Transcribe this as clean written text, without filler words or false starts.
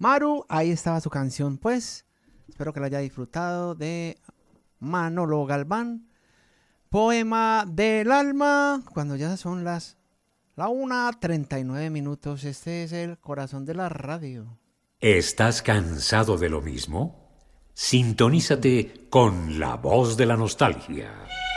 Maru, ahí estaba su canción, pues. Espero que la haya disfrutado de Manolo Galván. Poema del alma. Cuando ya son la 1:39. Este es el corazón de la radio. ¿Estás cansado de lo mismo? Sintonízate con La Voz de la Nostalgia.